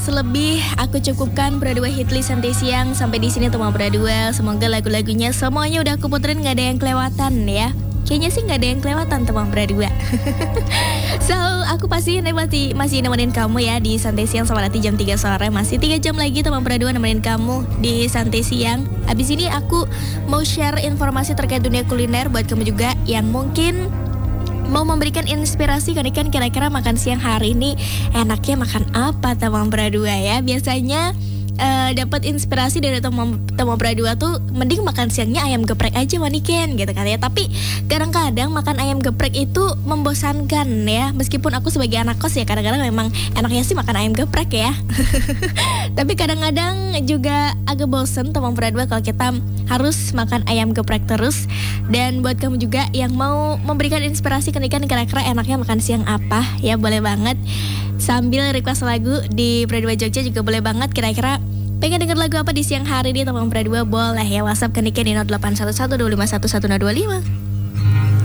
Selebih aku cukupkan Berdua Hitlist Santai Siang. Sampai di sini teman Berdua. Semoga lagu-lagunya semuanya udah aku puterin, gak ada yang kelewatan ya. Kayaknya sih gak ada yang kelewatan teman Berdua. So, aku pasti masih nemenin kamu ya di Santai Siang sampai nanti jam 3 sore. Masih 3 jam lagi teman Berdua nemenin kamu di Santai Siang. Abis ini aku mau share informasi terkait dunia kuliner buat kamu juga yang mungkin mau memberikan inspirasi kan kira-kira makan siang hari ini enaknya makan apa teman Berdua ya. Biasanya dapat inspirasi dari teman Berdua tuh mending makan siangnya ayam geprek aja maniken gitu kan ya. Tapi kadang-kadang makan ayam geprek itu membosankan ya. Meskipun aku sebagai anak kos ya kadang-kadang memang enaknya sih makan ayam geprek ya. Tapi kadang-kadang juga agak bosen teman Berdua kalau kita harus makan ayam geprek terus. Dan buat kamu juga yang mau memberikan inspirasi kira-kira enaknya makan siang apa ya, boleh banget sambil request lagu di Berdua Jogja juga boleh banget. Kira-kira pengen denger lagu apa di siang hari ini teman Berdua, boleh ya WhatsApp ke Niken di 0811 251 1025.